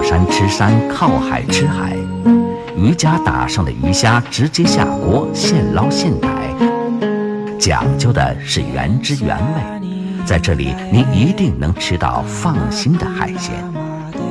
山吃山，靠海吃海。渔家打上的鱼虾直接下锅，现捞现逮，讲究的是原汁原味。在这里，你一定能吃到放心的海鲜。